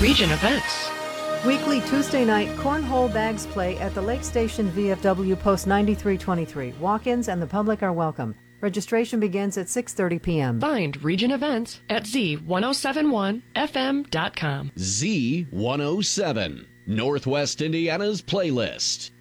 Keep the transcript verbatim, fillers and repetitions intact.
Region Events. Weekly Tuesday night cornhole bags play at the Lake Station V F W Post ninety-three twenty-three. Walk-ins and the public are welcome. Registration begins at six thirty p.m. Find Region Events at Z ten seventy-one F M dot com. Z one oh seven, Northwest Indiana's playlist.